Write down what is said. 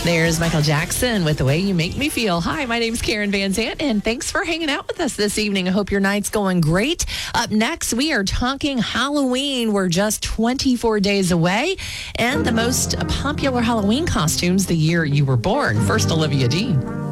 There's Michael Jackson with The Way You Make Me Feel. Hi, my name's Karen Van Zant, and thanks for hanging out with us this evening. I hope your night's going great. Up next, we are talking Halloween. We're just 24 days away, and the most popular Halloween costumes the year you were born. First, Olivia Dean.